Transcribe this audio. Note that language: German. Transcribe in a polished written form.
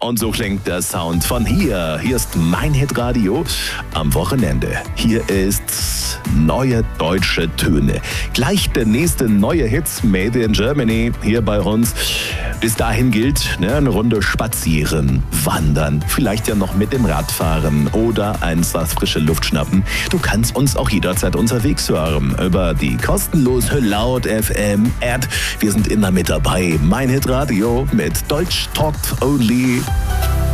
Und so klingt der Sound von hier. Hier ist mein Hitradio am Wochenende. Hier ist neue deutsche Töne. Gleich der nächste neue Hit Made in Germany hier bei uns. Bis dahin gilt, eine Runde spazieren, wandern, vielleicht ja noch mit dem Rad fahren oder einfach frische Luft schnappen. Du kannst uns auch jederzeit unterwegs hören über die kostenlose Laut FM App. Wir sind immer mit dabei. Mein Hitradio mit Deutsch Talk Only.